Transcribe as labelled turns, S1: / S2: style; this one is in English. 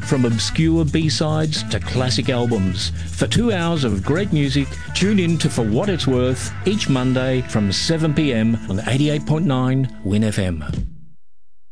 S1: From obscure B-sides to classic albums. For 2 hours of great music, tune in to For What It's Worth each Monday from 7 p.m. on 88.9 Win FM.